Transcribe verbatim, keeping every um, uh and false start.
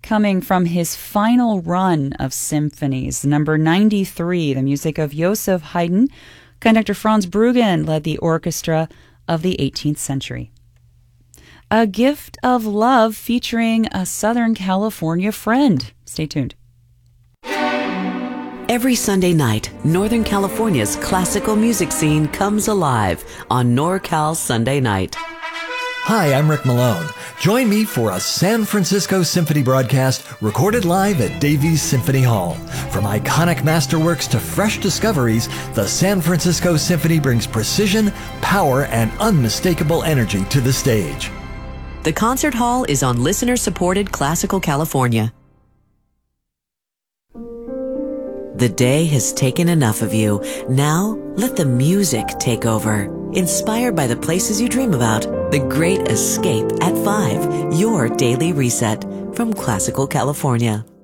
coming from his final run of symphonies. Number ninety-three, the music of Joseph Haydn. Conductor Franz Bruggen led the orchestra of the eighteenth century. A Gift of Love featuring a Southern California friend. Stay tuned. Every Sunday night, Northern California's classical music scene comes alive on NorCal Sunday Night. Hi, I'm Rick Malone. Join me for a San Francisco Symphony broadcast recorded live at Davies Symphony Hall. From iconic masterworks to fresh discoveries, the San Francisco Symphony brings precision, power, and unmistakable energy to the stage. The concert hall is on listener-supported Classical California. The day has taken enough of you. Now, let the music take over. Inspired by the places you dream about, The Great Escape at five, your daily reset from Classical California.